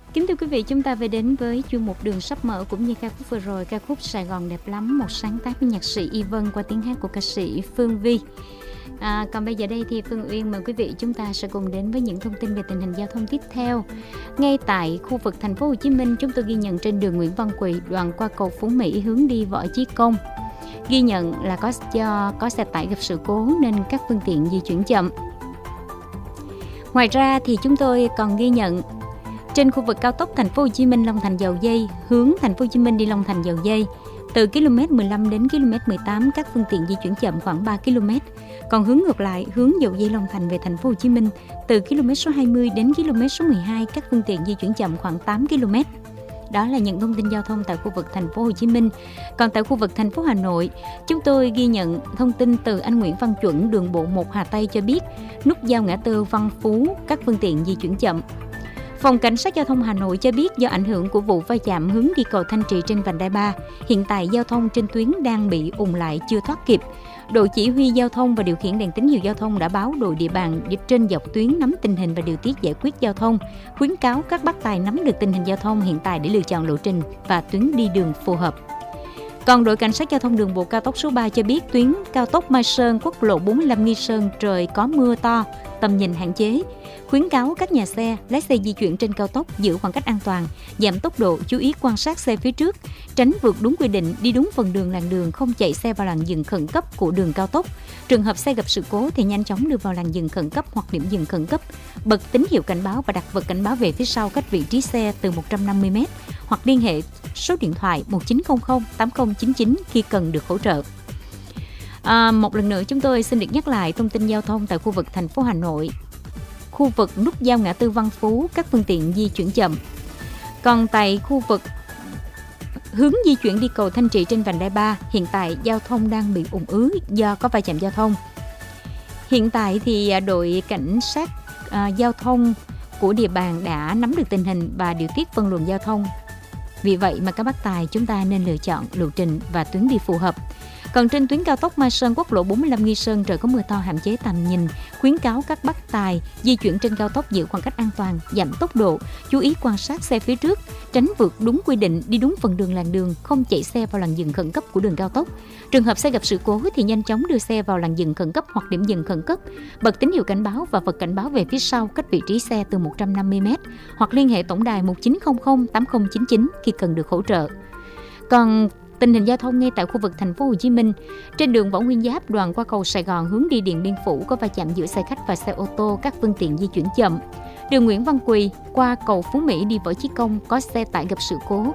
Kính thưa quý vị, chúng ta về đến với chuyên mục Đường sắp mở cũng như ca khúc vừa rồi, ca khúc Sài Gòn đẹp lắm, một sáng tác với nhạc sĩ Y Vân qua tiếng hát của ca sĩ Phương Vi. Còn bây giờ đây thì Phương Uyên mời quý vị chúng ta sẽ cùng đến với những thông tin về tình hình giao thông tiếp theo. Ngay tại khu vực thành phố Hồ Chí Minh, chúng tôi ghi nhận trên đường Nguyễn Văn Quỳ đoạn qua cầu Phú Mỹ hướng đi Võ Chí Công, ghi nhận là do có xe tải gặp sự cố nên các phương tiện di chuyển chậm. Ngoài ra thì chúng tôi còn ghi nhận trên khu vực cao tốc thành phố Hồ Chí Minh Long Thành Dầu Giây hướng thành phố Hồ Chí Minh đi Long Thành Dầu Giây, từ km 15 đến km 18 các phương tiện di chuyển chậm khoảng 3 km. Còn hướng ngược lại, hướng Dầu Giây Long Thành về thành phố Hồ Chí Minh, từ km số 20 đến km số 12 các phương tiện di chuyển chậm khoảng 8 km. Đó là những thông tin giao thông tại khu vực thành phố Hồ Chí Minh. Còn tại khu vực thành phố Hà Nội, chúng tôi ghi nhận thông tin từ anh Nguyễn Văn Chuẩn, đường bộ 1 Hà Tây cho biết, nút giao ngã tư Văn Phú các phương tiện di chuyển chậm. Phòng Cảnh sát Giao thông Hà Nội cho biết do ảnh hưởng của vụ va chạm hướng đi cầu Thanh Trì trên vành đai 3, hiện tại giao thông trên tuyến đang bị ùn lại chưa thoát kịp. Đội chỉ huy giao thông và điều khiển đèn tín hiệu giao thông đã báo đội địa bàn trên dọc tuyến nắm tình hình và điều tiết giải quyết giao thông, khuyến cáo các bác tài nắm được tình hình giao thông hiện tại để lựa chọn lộ trình và tuyến đi đường phù hợp. Còn đội cảnh sát giao thông đường bộ cao tốc số 3 cho biết tuyến cao tốc Mai Sơn, quốc lộ 45 Nghi Sơn trời có mưa to, tầm nhìn hạn chế. Khuyến cáo các nhà xe, lái xe di chuyển trên cao tốc giữ khoảng cách an toàn, giảm tốc độ, chú ý quan sát xe phía trước, tránh vượt đúng quy định, đi đúng phần đường làn đường, không chạy xe vào làn dừng khẩn cấp của đường cao tốc. Trường hợp xe gặp sự cố thì nhanh chóng đưa vào làn dừng khẩn cấp hoặc điểm dừng khẩn cấp, bật tín hiệu cảnh báo và đặt vật cảnh báo về phía sau cách vị trí xe từ 150 m hoặc liên hệ số điện thoại 1900 8099 khi cần được hỗ trợ. Một lần nữa chúng tôi xin được nhắc lại thông tin giao thông tại khu vực thành phố Hà Nội. Khu vực nút giao ngã tư Văn Phú các phương tiện di chuyển chậm. Còn tại khu vực hướng di chuyển đi cầu Thanh Trì trên vành đai 3, hiện tại giao thông đang bị ùn ứ do có va chạm giao thông. Hiện tại thì đội cảnh sát giao thông của địa bàn đã nắm được tình hình và điều tiết phân luồng giao thông. Vì vậy mà các bác tài chúng ta nên lựa chọn lộ trình và tuyến đi phù hợp. Còn trên tuyến cao tốc Mai Sơn, quốc lộ 45 Nghi Sơn trời có mưa to hạn chế tầm nhìn, khuyến cáo các bác tài di chuyển trên cao tốc giữ khoảng cách an toàn, giảm tốc độ, chú ý quan sát xe phía trước, tránh vượt đúng quy định, đi đúng phần đường làn đường, không chạy xe vào làn dừng khẩn cấp của đường cao tốc. Trường hợp xe gặp sự cố thì nhanh chóng đưa xe vào làn dừng khẩn cấp hoặc điểm dừng khẩn cấp, bật tín hiệu cảnh báo và vật cảnh báo về phía sau cách vị trí xe từ 150 m hoặc liên hệ tổng đài 1900 8099 khi cần được hỗ trợ. Còn tình hình giao thông ngay tại khu vực thành phố Hồ Chí Minh, trên đường Võ Nguyên Giáp đoạn qua cầu Sài Gòn hướng đi Điện Biên Phủ có va chạm giữa xe khách và xe ô tô, các phương tiện di chuyển chậm. Đường Nguyễn Văn Quỳ qua cầu Phú Mỹ đi Võ Chí Công có xe tải gặp sự cố,